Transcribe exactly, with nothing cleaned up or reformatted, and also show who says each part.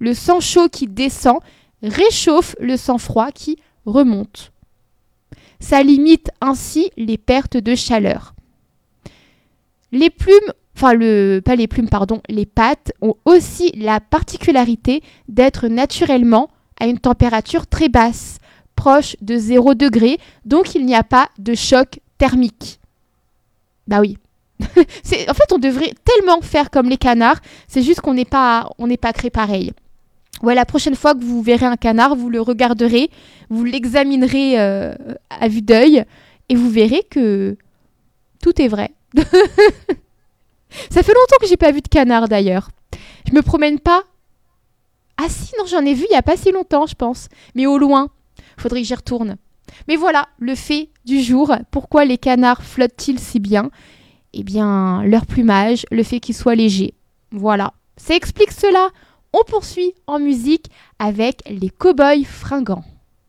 Speaker 1: Le sang chaud qui descend réchauffe le sang froid qui remonte. Ça limite ainsi les pertes de chaleur. Les plumes, enfin le, pas les plumes, pardon, les pattes ont aussi la particularité d'être naturellement à une température très basse, proche de zéro degré, donc il n'y a pas de choc thermique. Bah oui. c'est, en fait, on devrait tellement faire comme les canards, c'est juste qu'on n'est pas, on n'est pas créé pareil. Ouais, la prochaine fois que vous verrez un canard, vous le regarderez, vous l'examinerez euh, à vue d'œil et vous verrez que tout est vrai. Ça fait longtemps que j'ai pas vu de canard d'ailleurs. Je me promène pas. Ah si, non, j'en ai vu il y a pas si longtemps, je pense. Mais au loin. Faudrait que j'y retourne. Mais voilà, le fait du jour. Pourquoi les canards flottent-ils si bien ? Eh bien, leur plumage, le fait qu'ils soient légers. Voilà, ça explique cela. On poursuit en musique avec les cow-boys fringants.